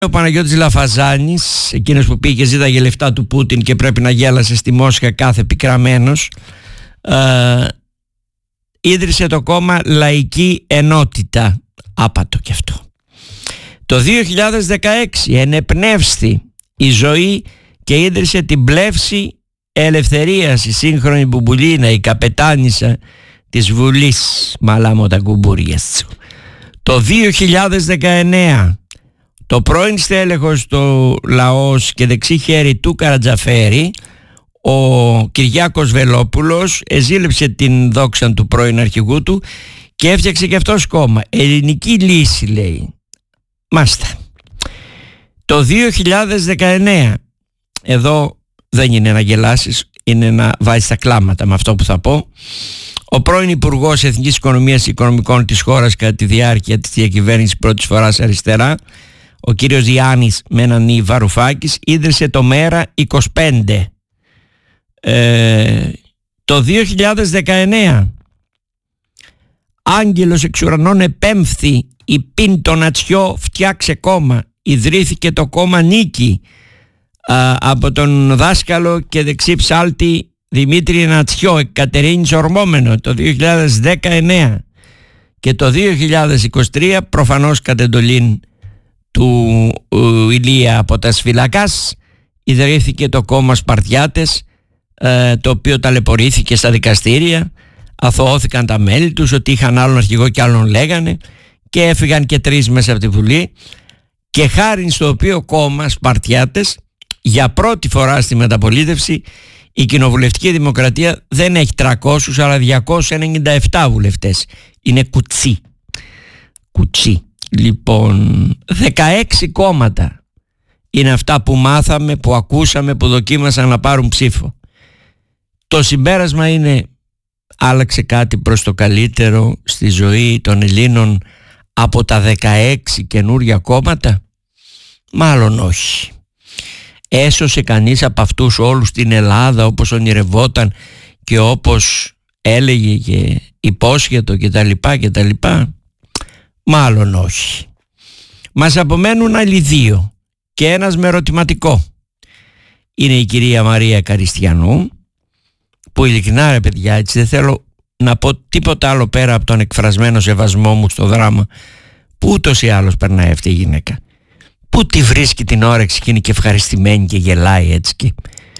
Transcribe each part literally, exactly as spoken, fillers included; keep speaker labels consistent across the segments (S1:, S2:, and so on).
S1: Ο Παναγιώτης Λαφαζάνης, εκείνος που πήγε και ζήταγε λεφτά του Πούτιν και πρέπει να γέλασε στη Μόσχα κάθε πικραμένος, ε, ίδρυσε το κόμμα Λαϊκή Ενότητα. Άπατο κι αυτό. Το δύο χιλιάδες δεκαέξι ενεπνεύστη η ζωή και ίδρυσε την Πλεύση Ελευθερίας, η σύγχρονη μπουμπουλίνα, η καπετάνισσα της Βουλής. Μαλάμω τα κουμπούρια σου. Το δύο χιλιάδες δεκαεννέα το πρώην στέλεχος του λαός και δεξί χέρι του Καρατζαφέρη, ο Κυριάκος Βελόπουλος, εζήλεψε την δόξα του πρώην αρχηγού του και έφτιαξε και αυτός κόμμα. Ελληνική Λύση, λέει. Μάστα. Το δύο χιλιάδες δεκαεννέα, εδώ δεν είναι να γελάσεις, είναι να βάζεις τα κλάματα με αυτό που θα πω, ο πρώην Υπουργός Εθνικής Οικονομίας και Οικονομικών της χώρας κατά τη διάρκεια της διακυβέρνησης πρώτης φοράς αριστερά, ο κύριος Γιάννης με έναν Ι Βαρουφάκης, ίδρυσε το ΜΕΡΑ είκοσι πέντε. Ε, το δύο χιλιάδες δεκαεννέα άγγελος εξ ουρανών επέμφθη, η Πίντο Νατσιό φτιάξε κόμμα, ιδρύθηκε το κόμμα Νίκη α, από τον δάσκαλο και δεξί ψάλτη Δημήτρη Νατσιό, Εκατερίνης ορμόμενο, το δύο χιλιάδες δεκαεννέα. Και το δύο χιλιάδες είκοσι τρία, προφανώς κατ' εντολήν του ου, Ηλία από τα Σφυλακάς, ιδρύθηκε το κόμμα Σπαρτιάτες, ε, το οποίο ταλαιπωρήθηκε στα δικαστήρια, αθωώθηκαν τα μέλη τους ότι είχαν άλλον αρχηγό και άλλον λέγανε και έφυγαν και τρεις μέσα από τη Βουλή, και χάρη στο οποίο κόμμα Σπαρτιάτες για πρώτη φορά στη μεταπολίτευση η κοινοβουλευτική δημοκρατία δεν έχει τριακόσιους αλλά διακόσιους ενενήντα επτά βουλευτές. Είναι κουτσί. Κουτσί. Λοιπόν, δεκαέξι κόμματα είναι αυτά που μάθαμε, που ακούσαμε, που δοκίμασαν να πάρουν ψήφο. Το συμπέρασμα είναι, άλλαξε κάτι προς το καλύτερο στη ζωή των Ελλήνων από τα δεκαέξι καινούρια κόμματα? Μάλλον όχι. Έσωσε κανείς από αυτούς όλους την Ελλάδα όπως ονειρευόταν και όπως έλεγε και υπόσχετο και τα λοιπά και τα λοιπά? Μάλλον όχι. Μας απομένουν άλλοι δύο και ένας με ερωτηματικό. Είναι η κυρία Μαρία Καριστιανού, που ειλικρινά, ρε παιδιά, έτσι δεν θέλω να πω τίποτα άλλο πέρα από τον εκφρασμένο σεβασμό μου στο δράμα που ούτως ή άλλως περνάει αυτή η γυναίκα. Πού τη βρίσκει την όρεξη και είναι και ευχαριστημένη και γελάει έτσι και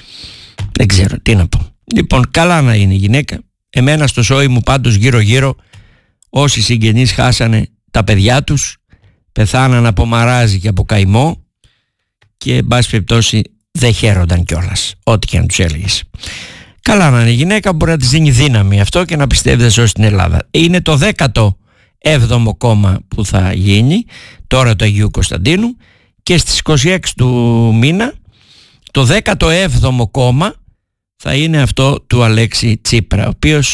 S1: δεν ξέρω τι να πω. Λοιπόν, καλά να είναι η γυναίκα. Εμένα στο σόι μου πάντως γύρω γύρω όσοι συγγενείς χάσανε τα παιδιά τους, πεθάναν από μαράζι και από καημό και εν πάση περιπτώσει δεν χαίρονταν κιόλας ό,τι και αν τους έλεγες. Καλά να είναι η γυναίκα, μπορεί να της δίνει δύναμη αυτό και να πιστεύει δεν σώσει την Ελλάδα. Είναι το δέκατο έβδομο κόμμα που θα γίνει τώρα το Αγίου Κωνσταντίνου και στις είκοσι έξι του μήνα το δέκατο έβδομο κόμμα θα είναι αυτό του Αλέξη Τσίπρα, ο οποίος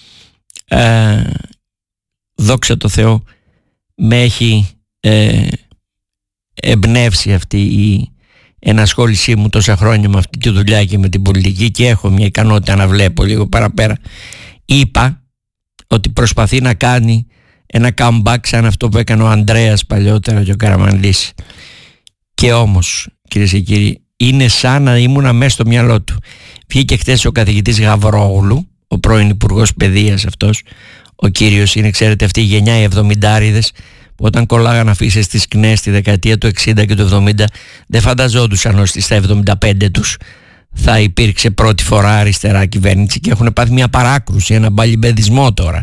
S1: ε, δόξα τω Θεώ με έχει ε, εμπνεύσει αυτή η ενασχόλησή μου τόσα χρόνια με αυτή τη δουλειά και με την πολιτική και έχω μια ικανότητα να βλέπω λίγο παραπέρα. Είπα ότι προσπαθεί να κάνει ένα comeback σαν αυτό που έκανε ο Ανδρέας παλιότερα και ο Καραμανλής, και όμως κυρίες και κύριοι είναι σαν να ήμουνα μέσα στο μυαλό του. Βγήκε χτες ο καθηγητής Γαβρόγλου, ο πρώην υπουργός παιδείας αυτός, ο κύριος είναι, ξέρετε, αυτή η γενιά οι εβδομηντάριδες που όταν κολλάγαν αφήσεις στις ΚΝΕ στη δεκαετία του εξήντα και του εβδομήντα δεν φανταζόντουσαν ότι στα εβδομήντα πέντε τους θα υπήρξε πρώτη φορά αριστερά κυβέρνηση και έχουν πάθει μια παράκρουση, ένα μπαλιμπεδισμό τώρα.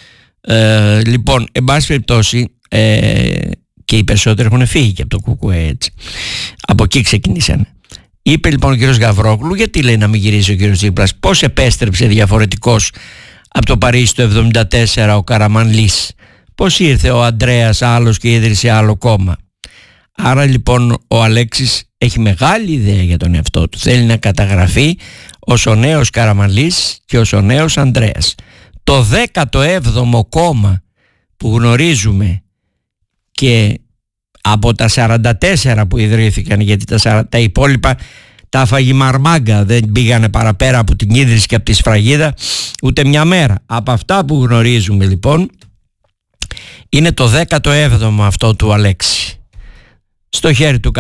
S1: Ε, λοιπόν, εν πάση περιπτώσει, ε, και οι περισσότεροι έχουν φύγει και από το ΚΚΕ, έτσι. Από εκεί ξεκινήσανε. Είπε λοιπόν ο κύριος Γαβρόγλου, γιατί λέει να μην γυρίσει ο κύριος Τσίπρας, πώς επέστρεψε διαφορετικός από το Παρίσι το εβδομήντα τέσσερα ο Καραμανλής, πώς ήρθε ο Ανδρέας άλλος και ίδρυσε άλλο κόμμα. Άρα λοιπόν ο Αλέξης έχει μεγάλη ιδέα για τον εαυτό του, θέλει να καταγραφεί ως ο νέος Καραμανλής και ως ο νέος Ανδρέας. Το δέκατο έβδομο κόμμα που γνωρίζουμε και από τα σαράντα τέσσερα που ιδρύθηκαν, γιατί τα, σαράντα, τα υπόλοιπα τα φαγημαρμάγκα, δεν πήγανε παραπέρα από την ίδρυση και από τη σφραγίδα ούτε μια μέρα. Από αυτά που γνωρίζουμε λοιπόν είναι το δέκατο έβδομο αυτό του Αλέξη. στο χέρι του